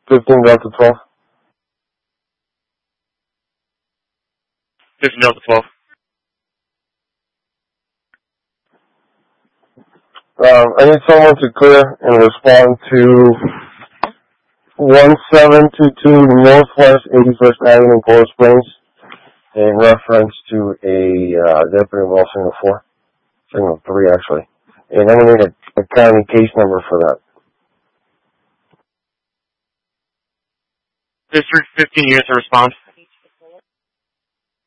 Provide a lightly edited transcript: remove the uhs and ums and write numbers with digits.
15 Delta 12. 15 Delta 12. I need someone to clear and respond to 1722 Northwest 81st Avenue, Coral Springs, in reference to a Deputy Well Signal 4. Signal 3, actually. And I'm going to need a county case number for that. District 15 units to respond.